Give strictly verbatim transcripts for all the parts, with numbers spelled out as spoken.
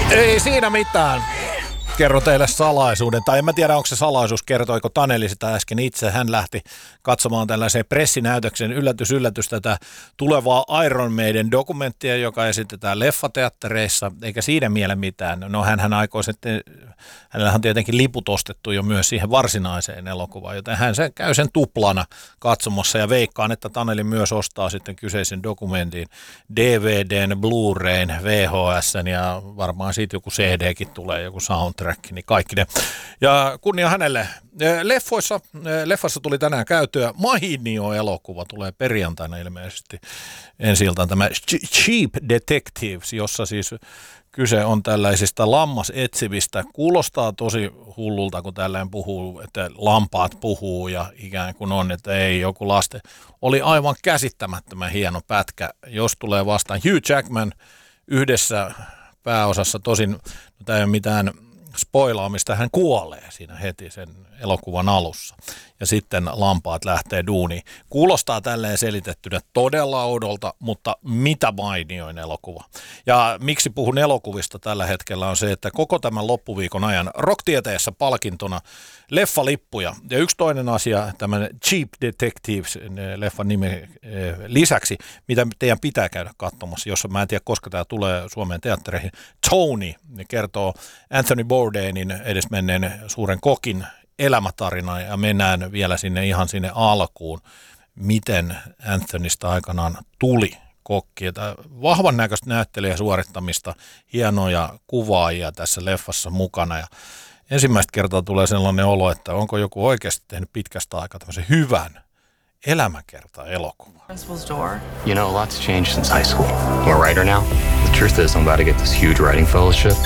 Ei siinä mitään. Kerro teille salaisuuden, tai en mä tiedä, onko se salaisuus, kertoiko Taneli sitä äsken itse. Hän lähti katsomaan tällaiseen pressinäytöksen yllätys, yllätys tätä tulevaa Iron Maiden dokumenttia, joka esitetään leffateattereissa, eikä siinä miele mitään. No hänhän aikoo sitten, hänellä on tietenkin liput ostettu jo myös siihen varsinaiseen elokuvaan, joten hän sen käy sen tuplana katsomassa ja veikkaan, että Taneli myös ostaa sitten kyseisen dokumentin D V D:n, Blu-rayn, V H S:n ja varmaan siitä joku C D:kin tulee, joku soundtrack. Niin kaikki ne. Ja kunnia hänelle. Leffoissa, leffassa tuli tänään käytyä mainio elokuva, tulee perjantaina ilmeisesti ensi iltaan tämä Cheap Detectives, jossa siis kyse on tällaisista lammasetsivistä. Kuulostaa tosi hullulta, kun tällainen puhuu, että lampaat puhuu ja ikään kuin on, että ei joku lasten. Oli aivan käsittämättömän hieno pätkä, jos tulee vastaan Hugh Jackman yhdessä pääosassa. Tosin no, tämä ei ole mitään spoilaamista, hän kuolee siinä heti sen elokuvan alussa. Ja sitten lampaat lähtee duuniin. Kuulostaa tälleen selitettynä todella oudolta, mutta mitä mainioin elokuva. Ja miksi puhun elokuvista tällä hetkellä on se, että koko tämän loppuviikon ajan Rock-tieteessä palkintona leffalippuja. Ja yksi toinen asia, tämän Cheap Detectives leffan nimen lisäksi, mitä teidän pitää käydä katsomassa, jos mä en tiedä, koska tämä tulee Suomeen teattereihin. Tony kertoo Anthony Bourdainin edesmenneen suuren kokin elämätarina ja mennään vielä sinne ihan sinne alkuun, miten Anthonysta aikanaan tuli kokki. Vahvan näköistä näyttelijäsuorittamista, hienoja kuvaajia tässä leffassa mukana ja ensimmäistä kertaa tulee sellainen olo, että onko joku oikeasti tehnyt pitkästä aikaa tämmöisen hyvän elämäkerta-elokuvan. You know, a lot's changed since high school. I'm a writer now. The truth is I'm about to get this huge writing fellowship.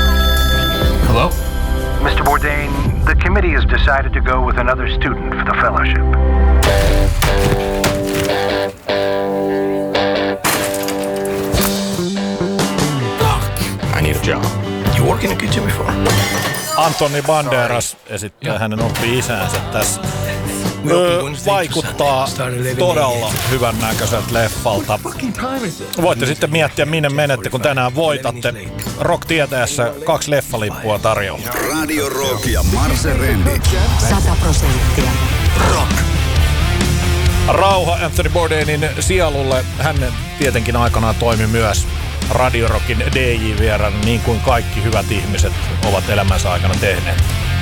Hello? Mister Bourdain, the committee has decided to go with another student for the fellowship. I need a job. You worked in a kitchen before? Antoni Banderas esittää yeah. hänen oppi-isäänsä tässä. Öö, vaikuttaa todella hyvän näköiseltä leffalta. Voitte sitten miettiä, minne menette, kun tänään voitatte. Rock-tietäjässä kaksi leffalippua tarjolla. Radio Rock ja Marse Rendi. Sata prosenttia rock. Rauha Anthony Bourdainin sielulle. Hän tietenkin aikanaan toimi myös Radio Rockin D J-vieraan, niin kuin kaikki hyvät ihmiset ovat elämänsä aikana tehneet.